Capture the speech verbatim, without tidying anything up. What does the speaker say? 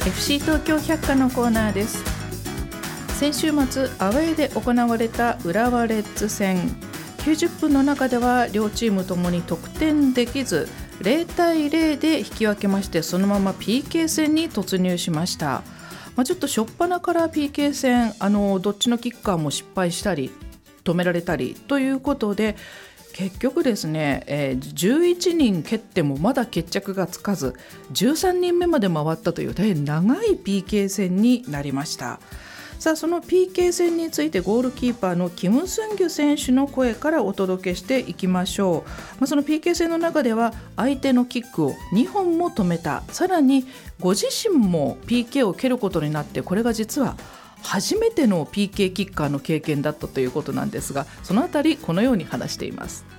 エフシー 東京百科のコーナーです。先週末アウェーで行われた浦和レッズ戦、きゅうじゅっぷんの中では両チームともに得点できずゼロたいゼロで引き分けまして、そのまま ピーケー 戦に突入しました。まあ、ちょっと初っ端から ピーケー 戦あのどっちのキッカーも失敗したり止められたりということで、結局ですね、えー、じゅういちにん蹴ってもまだ決着がつかずじゅうさんにんめまで回ったという大変長い ピーケー 戦になりました。さあ、その ピーケー 戦についてゴールキーパーのキム・スンギュ選手の声からお届けしていきましょう。まあ、その ピーケー 戦の中では相手のキックをにほんも止めた、さらにご自身も ピーケー を蹴ることになって、これが実は初めての ピーケー キッカーの経験だったということなんですが、そのあたりこのように話しています。